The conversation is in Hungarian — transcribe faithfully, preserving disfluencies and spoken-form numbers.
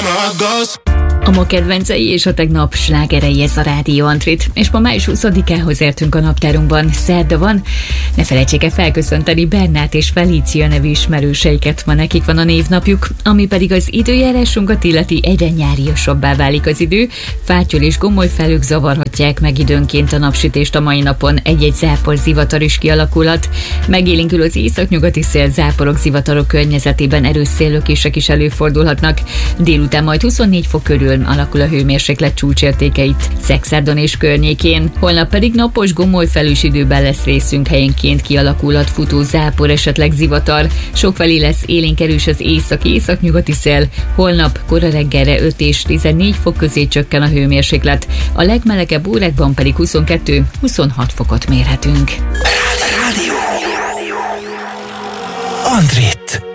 A ma kedvencei és a tegnap slágerei, ez a Rádió Antrit. És ma május huszadikához értünk a naptárunkban. Szerda van. Ne felejtsék el felköszönteni Bernát és Felícia nevű ismerőseiket, ma nekik van a névnapjuk. Ami pedig az időjárásunkat illeti, egyre nyáriasabbá válik az idő. Fátyol és gomolyfelők zavarhatják meg időnként a napsütést a mai napon. Egy-egy zápor, zivatar is kialakulhat. Megélénkül az északnyugati szél, záporok, zivatarok környezetében erős széllökések is előfordulhatnak. Délután majd huszonnégy fok körül alakul a hőmérséklet csúcsértékeit Szexárdon és környékén. Holnap pedig napos, gomolyfelős időben lesz részünk, helyenként kialakulhat futó zápor, esetleg zivatar. Sokfelé lesz élénk erős az észak-északnyugati szél. Holnap kora reggelre öt és tizennégy fok közé csökken a hőmérséklet. A legmelegebb órákban pedig huszonkettő-huszonhat fokot mérhetünk. Rádió. Antrit.